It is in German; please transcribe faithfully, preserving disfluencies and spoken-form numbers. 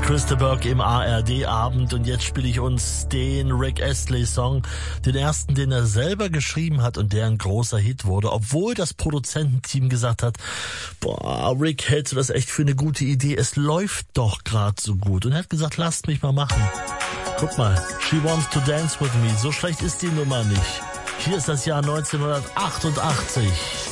Chris de Burgh im A R D-Abend und jetzt spiele ich uns den Rick Astley-Song, den ersten, den er selber geschrieben hat und der ein großer Hit wurde, obwohl das Produzententeam gesagt hat, boah, Rick, hältst du das echt für eine gute Idee? Es läuft doch gerade so gut. Und er hat gesagt, lasst mich mal machen. Guck mal, She Wants to Dance With Me, so schlecht ist die Nummer nicht. Hier ist das Jahr neunzehnhundertachtundachtzig.